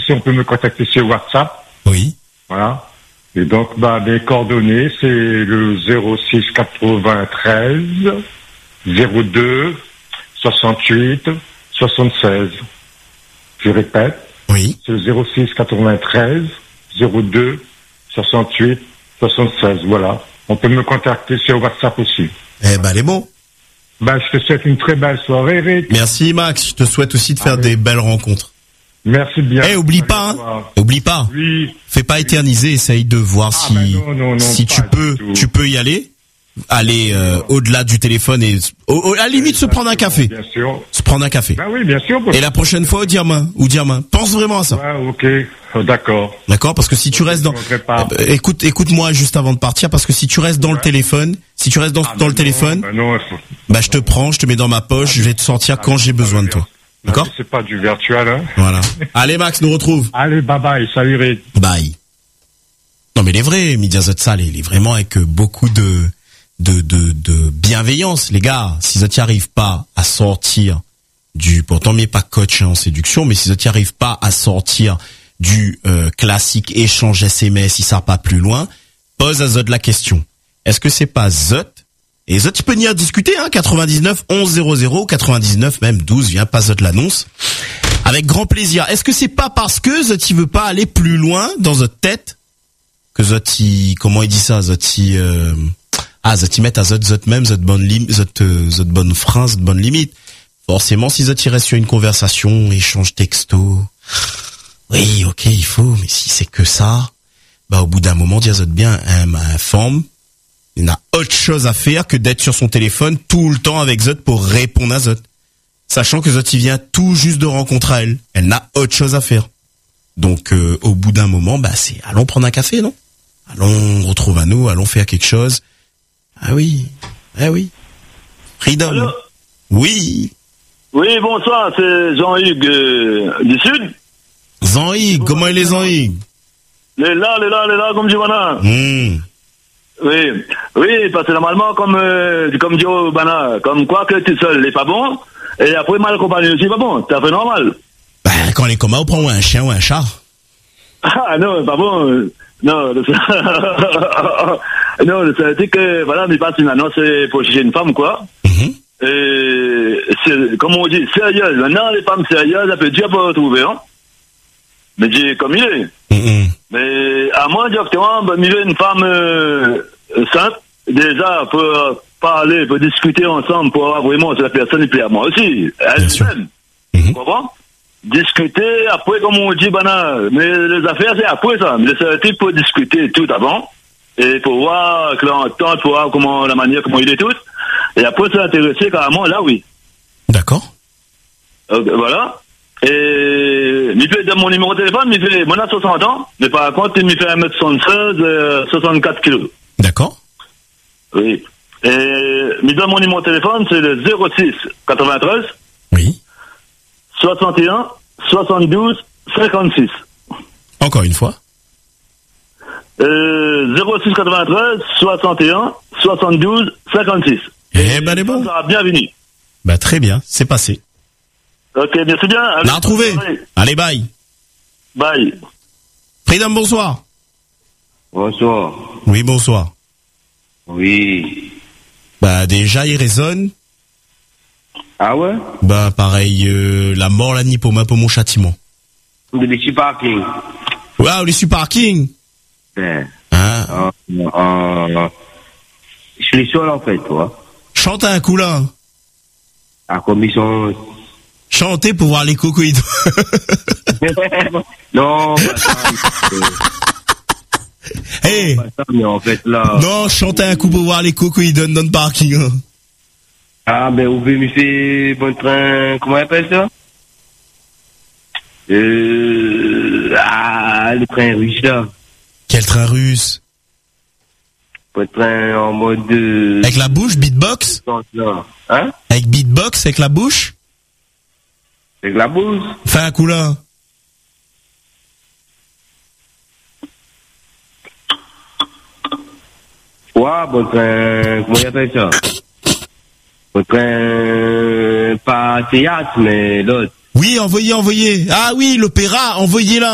si on peut me contacter sur WhatsApp. Oui. Voilà. Et donc, mes coordonnées, c'est le 06 93 02 68 76. Je répète. Oui. C'est le 06 93 02 68 76. Voilà. On peut me contacter sur WhatsApp aussi. Les mots. Je te souhaite une très belle soirée, Eric. Merci, Max. Je te souhaite aussi de faire des belles rencontres. Merci bien. Oublie pas, hein. Oublie pas. Oui. Fais pas éterniser, essaye de voir si tu peux y aller. Aller au-delà du téléphone et à la limite se prendre un café. Bien sûr. Se prendre un café. Oui, bien sûr. Et la prochaine fois, dire main. Pense vraiment à ça. Ouais, ok. D'accord. D'accord, parce que si tu restes dans, écoute-moi juste avant de partir, parce que si tu restes dans le téléphone, si tu restes dans le téléphone, je te prends, je te mets dans ma poche, je vais te sortir quand j'ai besoin de toi. D'accord? C'est pas du virtuel, hein. Voilà. Allez, Max, nous retrouve. Allez, bye bye. Salut, Rick. Bye. Non, mais il est vrai, Midiazot Sal, il est vraiment avec beaucoup de bienveillance, les gars. Si ça t'y arrive pas à sortir pourtant, mais pas coach en séduction, mais si ça t'y arrive pas à sortir du classique échange SMS, si ça va pas plus loin, pose à Zod la question. Est-ce que c'est pas Zod? Et Zod, tu peux venir discuter, hein, 99 11 00, 99 même 12, viens, pas Zod l'annonce. Avec grand plaisir. Est-ce que c'est pas parce que Zod, il veut pas aller plus loin dans Zod tête que Zod, comment il dit ça, Zod, Zod, met à Zod même, Zod bonne phrase, Zod bonne limite. Forcément, si Zod, il reste sur une conversation, échange texto. Oui, ok, il faut, mais si c'est que ça, au bout d'un moment, Zod bien, informe. Il n'a autre chose à faire que d'être sur son téléphone tout le temps avec Zod pour répondre à Zod. Sachant que Zod, il vient tout juste de rencontrer elle. Elle n'a autre chose à faire. Donc, au bout d'un moment, c'est, allons prendre un café, non? Allons, retrouve à nous, allons faire quelque chose. Ah oui. Freedom. Allô? Oui. Oui, bonsoir, c'est Jean-Hugues du Sud. Jean-Hugues, comment il est Jean-Hugues? Les là, comme du Bana. Oui, parce que normalement, comme dit au Bana, comme quoi que tu seul, n'est pas bon, et après mal accompagné aussi, pas bon, c'est un peu normal. Quand on est commun, on prend un chien ou un chat. Ah non, pas bon, non, non, c'est que, voilà, mais pas une annonce pour chercher une femme, quoi. C'est, comme on dit, sérieuse. Maintenant, les femmes sérieuses, ça peut dur pour retrouver, hein. Mais j'ai comme il est. Mais à moins directement, il y a une femme simple, déjà, pour parler, pour discuter ensemble, pour voir vraiment si la personne est plaît à moi aussi. Elle-même. Tu comprends? Discuter, après, comme on dit, mais les affaires, c'est après ça. Mais c'est un type pour discuter tout avant. Et pour voir que l'entente, pour voir comment, la manière, comment il est tout. Et après, s'intéresser carrément, là, oui. D'accord. Voilà. Et, il fait dans mon numéro de téléphone, il fait, moi, a 60 ans, mais par contre, il me fait 1m76, 64 kilos. D'accord. Oui. Et, il donne mon numéro de téléphone, c'est le 06 93. Oui. 61, 72, 56. Encore une fois. 06 93, 61, 72, 56. Les bons. Bienvenue. Très bien, c'est passé. Ok, bien, c'est bien. On a retrouvé. Allez, bye. Bye. Freedom, bonsoir. Bonsoir. Oui, bonsoir. Oui. Déjà, il résonne. Ah ouais? Pareil, la mort, la nuit pour mon châtiment. De les parking. Ouais, les super parking. Hein? Je suis seul, en fait, toi. Chante un coup, là. À commission. Chanter pour voir les cocoïdes. Non, hey. Mais en fait, là. Non, chanter un coup pour voir les cocoïdes dans le parking. Hein. Ah, vous pouvez me faire bon train, comment on appelle ça? Le train russe, là. Quel train russe? Bon train en mode avec la bouche, beatbox? Hein? Avec beatbox, avec la bouche? Avec la bouche? Fais un coup là. Ouais, bon train, comment on appelle ça? Bon train, pas théâtre, mais l'autre. Oui, envoyez. Ah oui, l'opéra, envoyez là.